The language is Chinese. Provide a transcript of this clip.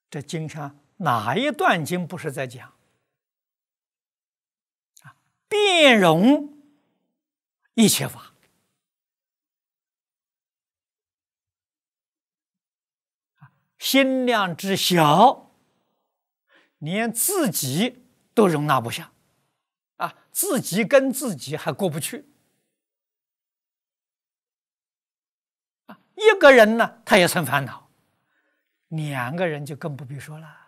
这经上哪一段经不是在讲遍容一切法？心量之小，连自己都容纳不下自己跟自己还过不去一个人呢，他也成烦恼，2个人就更不必说了。